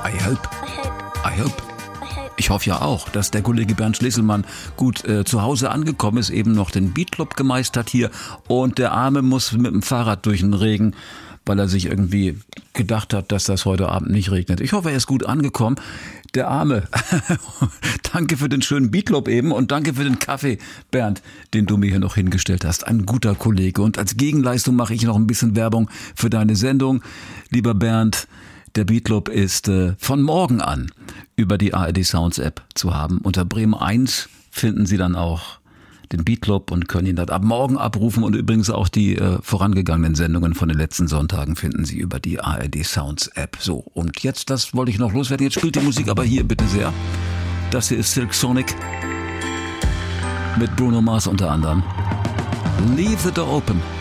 I hope. Ich hoffe ja auch, dass der Kollege Bernd Schlesselmann gut zu Hause angekommen ist, eben noch den Beatclub gemeistert hier und der Arme muss mit dem Fahrrad durch den Regen, weil er sich irgendwie gedacht hat, dass das heute Abend nicht regnet. Ich hoffe, er ist gut angekommen. Der Arme. Danke für den schönen Beatclub eben und danke für den Kaffee, Bernd, den du mir hier noch hingestellt hast. Ein guter Kollege. Und als Gegenleistung mache ich noch ein bisschen Werbung für deine Sendung. Lieber Bernd, der Beatclub ist von morgen an über die ARD Sounds App zu haben. Unter Bremen 1 finden Sie dann auch den Beatclub und können ihn dort ab morgen abrufen. Und übrigens auch die vorangegangenen Sendungen von den letzten Sonntagen finden Sie über die ARD Sounds App. So, und jetzt, das wollte ich noch loswerden. Jetzt spielt die Musik aber hier bitte sehr. Das hier ist Silk Sonic mit Bruno Mars unter anderem. Leave the door open.